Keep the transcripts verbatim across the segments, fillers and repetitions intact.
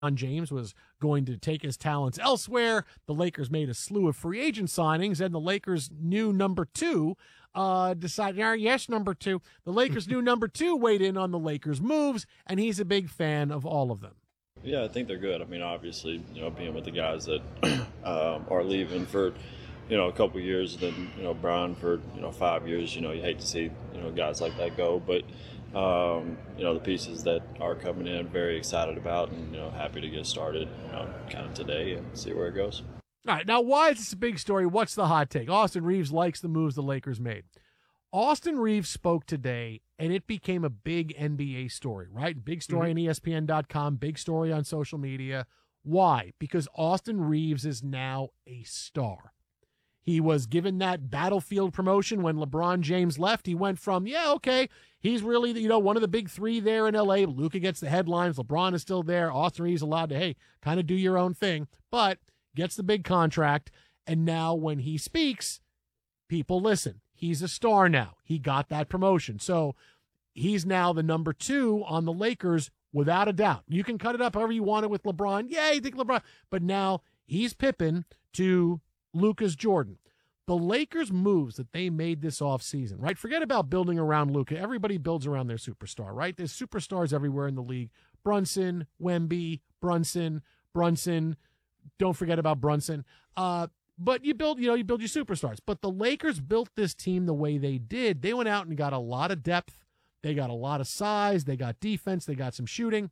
James was going to take his talents elsewhere. The Lakers made a slew of free agent signings, and the Lakers' new number two uh, decided, oh, yes, number two. The Lakers' new number two weighed in on the Lakers' moves, and he's a big fan of all of them. Yeah, I think they're good. I mean, obviously, you know, being with the guys that um, are leaving for, you know, a couple of years, then, you know, Brian for, you know, five years, you know, you hate to see, you know, guys like that go, but Um, you know, the pieces that are coming in, very excited about, and, you know, happy to get started, you know, kind of today and see where it goes. All right, now why is this a big story? What's the hot take? Austin Reeves likes the moves the Lakers made. Austin Reeves spoke today, and it became a big N B A story, right? Big story mm-hmm. on E S P N dot com, big story on social media. Why? Because Austin Reeves is now a star. He was given that battlefield promotion when LeBron James left. He went from, yeah, okay, he's really, you know, one of the big three there in L A. Luka gets the headlines. LeBron is still there. Austin Reeves allowed to, hey, kind of do your own thing, but gets the big contract. And now when he speaks, people listen. He's a star now. He got that promotion. So he's now the number two on the Lakers without a doubt. You can cut it up however you want it with LeBron. Yeah, you think LeBron. But now he's Pippen to Luka's Jordan. The Lakers' moves that they made this offseason, right? Forget about building around Luka. Everybody builds around their superstar, right? There's superstars everywhere in the league. Brunson, Wemby, Brunson, Brunson. Don't forget about Brunson. Uh, but you build, you know, you build your superstars. But the Lakers built this team the way they did. They went out and got a lot of depth. They got a lot of size. They got defense. They got some shooting.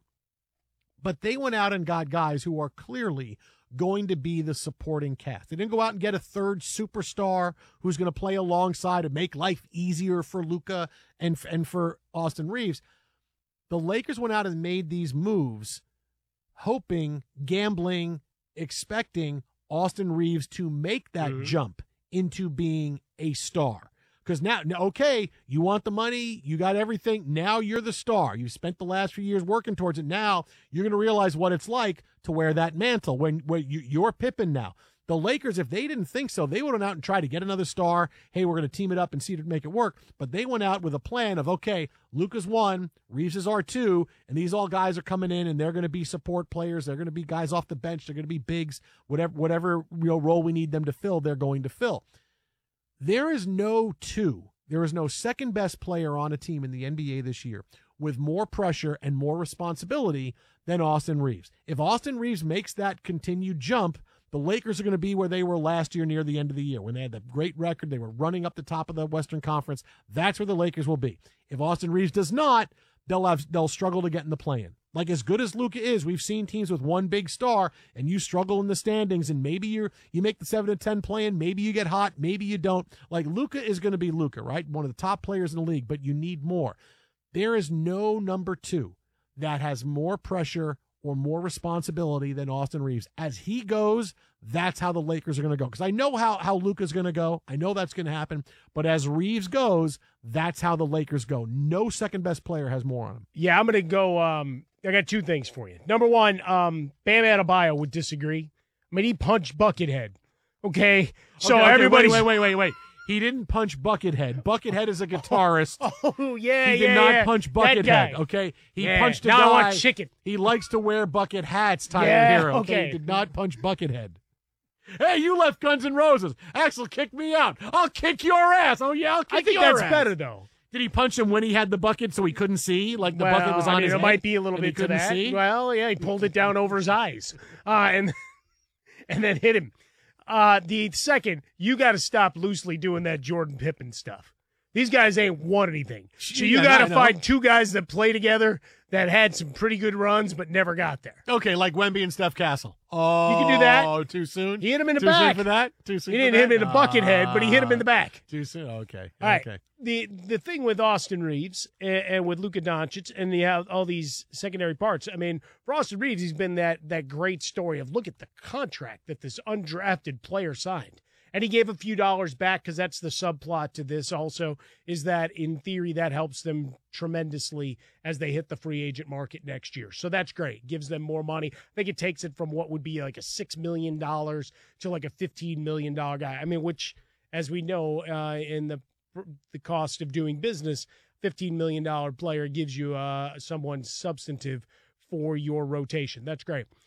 But they went out and got guys who are clearly going to be the supporting cast. They didn't go out and get a third superstar who's going to play alongside and make life easier for Luka and, and for Austin Reeves. The Lakers went out and made these moves hoping, gambling, expecting Austin Reeves to make that mm-hmm. jump into being a star. Because now, okay, you want the money, you got everything, now you're the star. You've spent the last few years working towards it. Now you're going to realize what it's like to wear that mantle when, when you, you're Pippen now. The Lakers, if they didn't think so, they would have went out and tried to get another star. Hey, we're going to team it up and see to make it work. But they went out with a plan of, okay, Luka's one, Reeves is our two, and these all guys are coming in, and they're going to be support players. They're going to be guys off the bench. They're going to be bigs. Whatever, whatever you know, role we need them to fill, they're going to fill. There is no two, there is no second best player on a team in the N B A this year with more pressure and more responsibility than Austin Reeves. If Austin Reeves makes that continued jump, the Lakers are going to be where they were last year near the end of the year when they had that great record. They were running up the top of the Western Conference. That's where the Lakers will be. If Austin Reeves does not, they'll have they'll struggle to get in the play-in. Like, as good as Luka is, we've seen teams with one big star, and you struggle in the standings, and maybe you you make the seven to ten play-in, maybe you get hot, maybe you don't. Like, Luka is going to be Luka, right? One of the top players in the league, but you need more. There is no number two that has more pressure or more responsibility than Austin Reeves. As he goes, that's how the Lakers are going to go. Because I know how, how Luka's going to go. I know that's going to happen. But as Reeves goes, that's how the Lakers go. No second-best player has more on him. Yeah, I'm going to go um, – I got two things for you. Number one, um, Bam Adebayo would disagree. I mean, he punched Buckethead. Okay? So okay, okay, everybody – Wait, wait, wait, wait, wait. He didn't punch Buckethead. Buckethead is a guitarist. Oh, yeah, He did yeah, not yeah. punch That Buckethead, guy. okay? He Yeah. punched a Now guy. I want chicken. He likes to wear bucket hats, Tyler Yeah, Hero, okay? okay. He did not punch Buckethead. Hey, you left Guns N' Roses. Axel kicked me out. I'll kick your ass. Oh, yeah, I'll kick I think your that's ass. better, though. Did he punch him when he had the bucket so he couldn't see? Like the well, bucket was on I mean, his it head? might be a little and he bit to couldn't that. see? Well, yeah, he pulled it down over his eyes uh, and and then hit him. Uh, the second, you got to stop loosely doing that Jordan Pippen stuff. These guys ain't won anything. So you Yeah, got I to know. find two guys that play together that had some pretty good runs but never got there. Okay, like Wemby and Steph Castle. Oh, You can do that. Oh, too soon? He hit him in the too back. soon for that? Too soon He for didn't that? hit him in the bucket head, but he hit him in the Ah, back. Too soon? Okay. All right. Okay. The the thing with Austin Reeves and, and with Luka Doncic and the all these secondary parts, I mean, for Austin Reeves, he's been that that great story of look at the contract that this undrafted player signed. And he gave a few dollars back because that's the subplot to this also, is that in theory that helps them tremendously as they hit the free agent market next year. So that's great. Gives them more money. I think it takes it from what would be like a six million dollars to like a fifteen million dollars guy. I mean, which, as we know, uh, in the the cost of doing business, fifteen million dollars player gives you uh, someone substantive for your rotation. That's great.